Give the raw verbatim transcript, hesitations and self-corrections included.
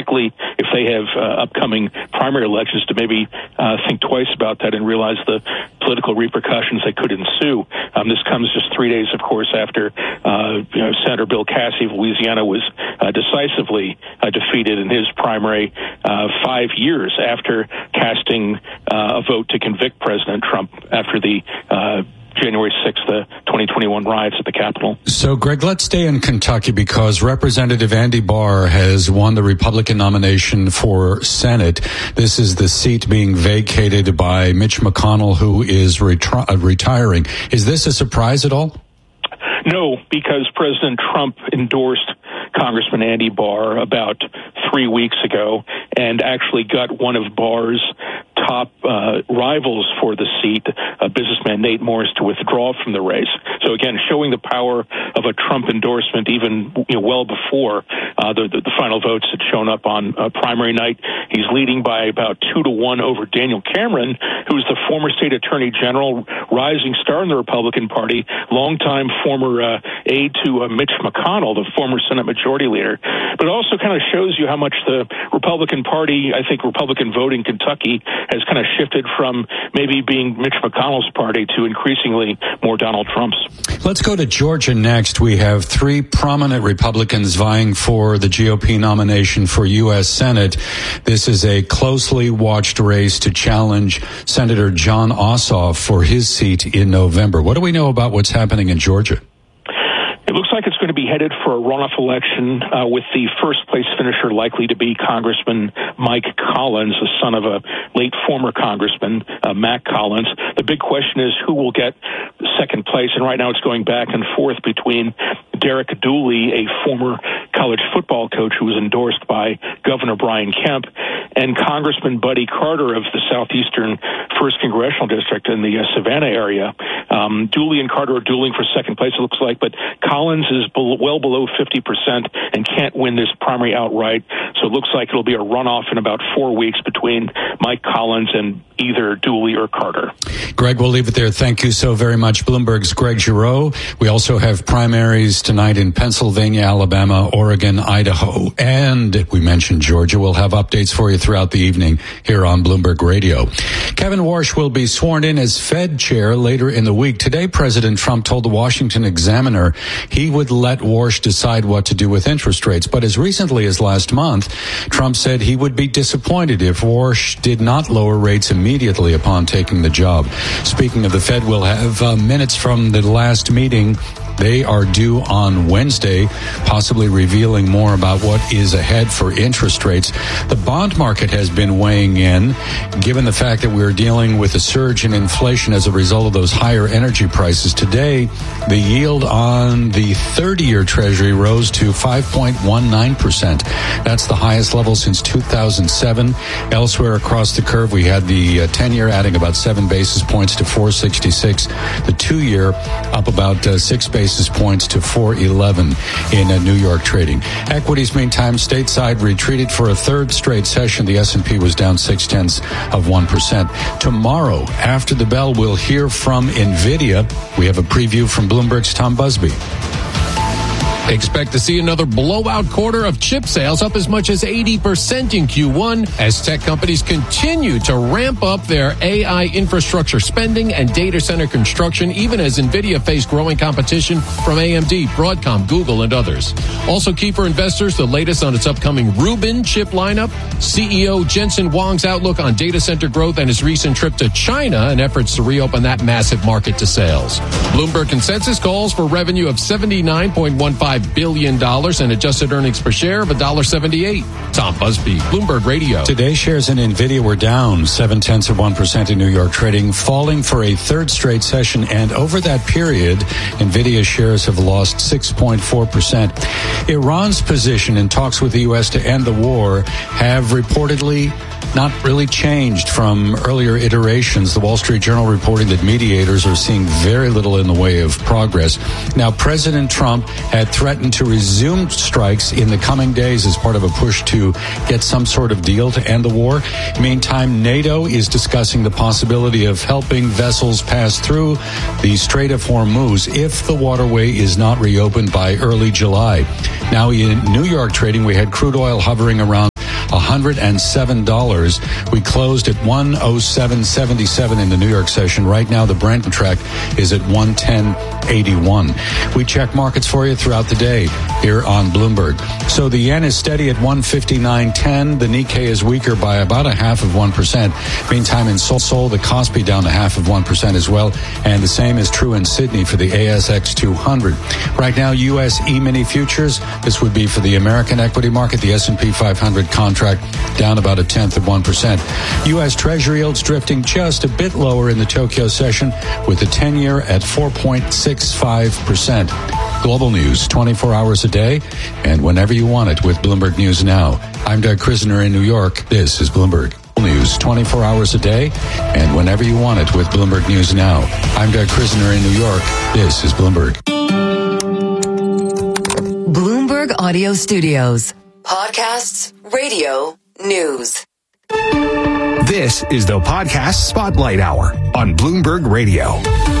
particularly if they have uh, upcoming primary elections, to maybe uh, think twice about that and realize the political repercussions that could ensue. Um, this comes just three days, of course, after uh, you know, Senator Bill Cassidy of Louisiana was uh, decisively uh, defeated in his primary uh, five years after casting uh, a vote to convict President Trump after the uh, January sixth, the twenty twenty-one riots at the Capitol. So, Greg, let's stay in Kentucky because Representative Andy Barr has won the Republican nomination for Senate. This is the seat being vacated by Mitch McConnell, who is retri- uh, retiring. Is this a surprise at all? No, because President Trump endorsed Congressman Andy Barr about three weeks ago and actually got one of Barr's top uh, rivals for the seat, uh, businessman Nate Morris, to withdraw from the race. So again, showing the power of a Trump endorsement even you know, well before uh, the, the, the final votes had shown up on uh, primary night. He's leading by about two to one over Daniel Cameron, who's the former state attorney general, rising star in the Republican Party, longtime former uh, aide to uh, Mitch McConnell, the former Senate Majority Leader. But it also kind of shows you how much the Republican Party, I think Republican vote in Kentucky, has kind of shifted from maybe being Mitch McConnell's party to increasingly more Donald Trump's. Let's go to Georgia next. We have three prominent Republicans vying for the G O P nomination for U S Senate. This is a closely watched race to challenge Senator Jon Ossoff for his seat in November. What do we know about what's happening in Georgia? It looks like it's going to be headed for a runoff election uh, with the first place finisher likely to be Congressman Mike Collins, the son of a late former Congressman, uh, Mac Collins. The big question is who will get second place, and right now it's going back and forth between Derek Dooley, a former college football coach who was endorsed by Governor Brian Kemp, and Congressman Buddy Carter of the Southeastern first Congressional District in the uh, Savannah area. Um, Dooley and Carter are dueling for second place, it looks like, but Collins is be- well below fifty percent and can't win this primary outright, so it looks like it'll be a runoff in about four weeks between Mike Collins and either Dooley or Carter. Greg, we'll leave it there. Thank you so very much. Bloomberg's Greg Giroux. We also have primaries tonight in Pennsylvania, Alabama, Oregon, Idaho, and we mentioned Georgia. We'll have updates for you throughout the evening here on Bloomberg Radio. Kevin Warsh will be sworn in as Fed chair later in the week. Today, President Trump told the Washington Examiner he would let Warsh decide what to do with interest rates. But as recently as last month, Trump said he would be disappointed if Warsh did not lower rates immediately upon taking the job. Speaking of the Fed, we'll have uh, minutes from the last meeting. They are due on Wednesday, possibly revealing more about what is ahead for interest rates. The bond market has been weighing in, given the fact that we're dealing with a surge in inflation as a result of those higher energy prices. Today, the yield on the thirty-year Treasury rose to five point one nine percent. That's the highest level since two thousand seven. Elsewhere across the curve, we had the uh, ten-year adding about seven basis points to four sixty-six. The two-year up about uh, six basis points to four eleven in uh, New York trading. Equities, meantime, stateside retreated for a third straight session. The S and P was down six tenths of one percent. Tomorrow, after the bell, we'll hear from NVIDIA. We have a preview from Bloomberg's Tom Busby. Expect to see another blowout quarter of chip sales, up as much as eighty percent in Q one as tech companies continue to ramp up their A I infrastructure spending and data center construction, even as NVIDIA faced growing competition from A M D, Broadcom, Google, and others. Also key for investors, the latest on its upcoming Rubin chip lineup, C E O Jensen Huang's outlook on data center growth, and his recent trip to China and efforts to reopen that massive market to sales. Bloomberg Consensus calls for revenue of seventy-nine point one five billion dollars and adjusted earnings per share of one dollar seventy-eight. Tom Busby, Bloomberg Radio. Today, shares in NVIDIA were down seven tenths of one percent in New York trading, falling for a third straight session. And over that period, NVIDIA shares have lost six point four percent. Iran's position in talks with the U S to end the war have reportedly not really changed from earlier iterations. The Wall Street Journal reporting that mediators are seeing very little in the way of progress. Now, President Trump had threatened to resume strikes in the coming days as part of a push to get some sort of deal to end the war. Meantime, NATO is discussing the possibility of helping vessels pass through the Strait of Hormuz if the waterway is not reopened by early July. Now, in New York trading, we had crude oil hovering around one hundred seven dollars. We closed at one oh seven seventy-seven in the New York session. Right now, the Brent contract is at one ten eighty-one. We check markets for you throughout the day here on Bloomberg. So the yen is steady at one fifty-nine ten. The Nikkei is weaker by about a half of one percent. Meantime, in Seoul, Seoul, the Kospi down a half of one percent as well. And the same is true in Sydney for the A S X two hundred. Right now, U S E-mini futures. This would be for the American equity market. The S and P five hundred contract down about a tenth of one percent. U S Treasury yields drifting just a bit lower in the Tokyo session with the ten-year at four point six five percent. Global news twenty-four hours a day and whenever you want it with Bloomberg News Now. I'm Doug Krisner in New York. This is Bloomberg News twenty-four hours a day and whenever you want it with Bloomberg News Now. I'm Doug Krisner in New York. This is Bloomberg. Bloomberg Audio Studios. Podcasts, radio, news. This is the Podcast Spotlight Hour on Bloomberg Radio.